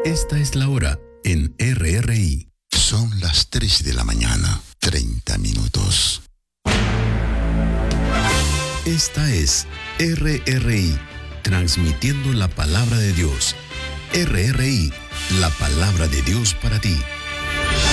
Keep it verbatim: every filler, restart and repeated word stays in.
Esta es la hora en R R I. Son las tres de la mañana, treinta minutos. Esta es R R I, transmitiendo la palabra de Dios. R R I, la palabra de Dios para ti.